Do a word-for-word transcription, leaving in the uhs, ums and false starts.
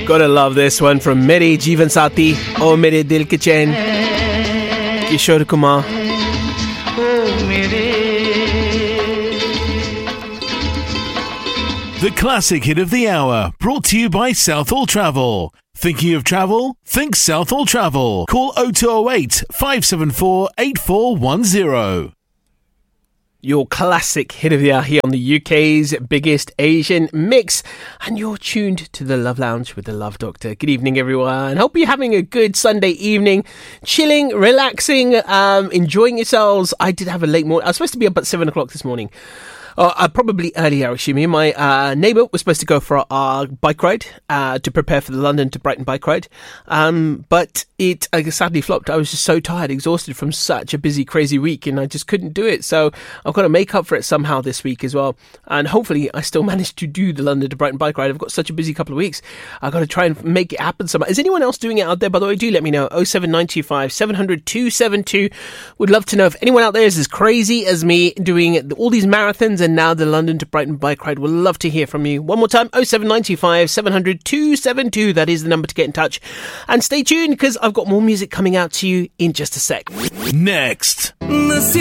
Gotta love this one from Mere Jeevan Saathi, O Mere Dil Ke Chain, Kishore Kumar. The classic hit of the hour, brought to you by Southall Travel. Thinking of travel? Think Southall Travel. Call oh two oh eight, five seven four, eight four one oh. Your classic hit of the hour here on the U K's biggest Asian mix, and you're tuned to the Love Lounge with the Love Doctor. Good evening, everyone. Hope you're having a good Sunday evening, chilling, relaxing, um, enjoying yourselves. I did have a late morning. I was supposed to be up at seven o'clock this morning. Uh, uh, probably earlier, actually. Me and my uh, neighbour was supposed to go for our, our bike ride uh, to prepare for the London to Brighton bike ride. Um, but it uh, sadly flopped. I was just so tired, exhausted from such a busy, crazy week, and I just couldn't do it. So I've got to make up for it somehow this week as well. And hopefully I still managed to do the London to Brighton bike ride. I've got such a busy couple of weeks. I've got to try and make it happen somehow. Is anyone else doing it out there? By the way, do let me know. oh seven nine two five, seven hundred, two seven two. Would love to know if anyone out there is as crazy as me doing all these marathons and now the London to Brighton bike ride. We'd love to hear from you. One more time, oh seven nine two five, seven hundred, two seven two. That is the number to get in touch. And stay tuned because I've got more music coming out to you in just a sec. Next.